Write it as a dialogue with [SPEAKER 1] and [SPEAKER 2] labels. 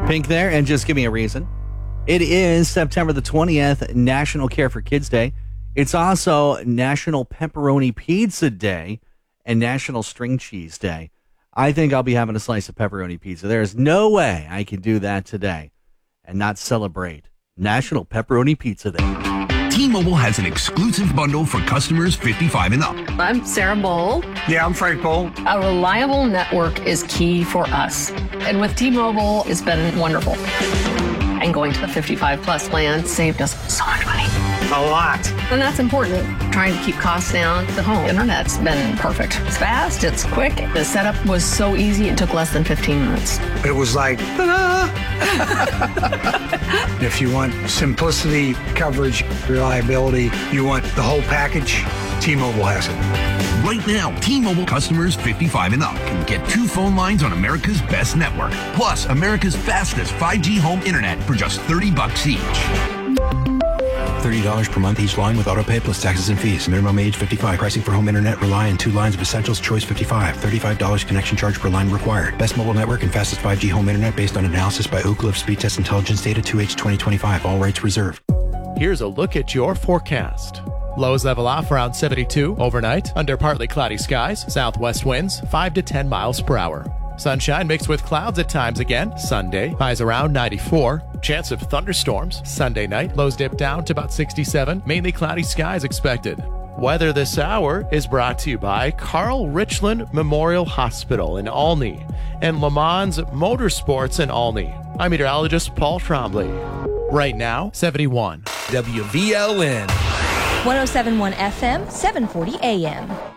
[SPEAKER 1] Pink there, and just give me a reason. It is September the 20th, National Care for Kids Day. It's also National Pepperoni Pizza Day and National String Cheese Day. I think I'll be having a slice of pepperoni pizza. There is no way I can do that today and not celebrate National Pepperoni Pizza Day.
[SPEAKER 2] T-Mobile has an exclusive bundle for customers 55 and up.
[SPEAKER 3] I'm Sarah Bowl.
[SPEAKER 4] Yeah, I'm Frank Bowl.
[SPEAKER 3] A reliable network is key for us. And with T-Mobile, it's been wonderful. And going to the 55 plus plan saved us so much money.
[SPEAKER 4] A lot.
[SPEAKER 3] And that's important. Trying to keep costs down. The home internet's been perfect. It's fast, it's quick. The setup was so easy, it took less than 15 minutes.
[SPEAKER 4] It was like, ta-da! If you want simplicity, coverage, reliability, you want the whole package, T-Mobile has it.
[SPEAKER 2] Right now, T-Mobile customers 55 and up can get 2 phone lines on America's best network, plus America's fastest 5G home internet for just $30 each.
[SPEAKER 5] $30 per month each line with autopay plus taxes and fees. Minimum age 55. Pricing for home internet rely on 2 lines of Essentials Choice 55. $35 connection charge per line required. Best mobile network and fastest 5G home internet based on analysis by Ookla of Speed Test Intelligence data 2H 2025. All rights reserved.
[SPEAKER 6] Here's a look at your forecast. Lows level off around 72 overnight under partly cloudy skies. Southwest winds 5 to 10 miles per hour. Sunshine mixed with clouds at times again. Sunday, highs around 94. Chance of thunderstorms. Sunday night, lows dip down to about 67. Mainly cloudy skies expected. Weather this hour is brought to you by Carl Richland Memorial Hospital in Olney and Le Mans Motorsports in Olney. I'm meteorologist Paul Trombley. Right now, 71.
[SPEAKER 7] WVLN.
[SPEAKER 8] 107.1 FM, 740 AM.